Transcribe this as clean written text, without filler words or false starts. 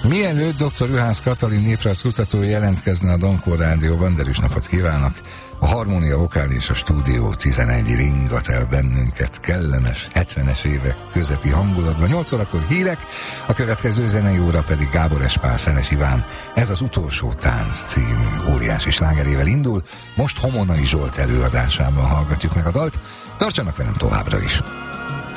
Mielőtt dr. Juhász Katalin néprajzkutató jelentkezne a Dankó Rádióban, derűs napot kívánok! A Harmónia Vokál és a Stúdió 11 ringat el bennünket kellemes 70-es évek közepi hangulatban. 8 órakor hírek, a következő zenei óra pedig Gábor Espál, Szenes Iván. Ez az Utolsó Tánc című óriási slágerével indul. Most Homonai Zsolt előadásában hallgatjuk meg a dalt. Tartsanak velem továbbra is!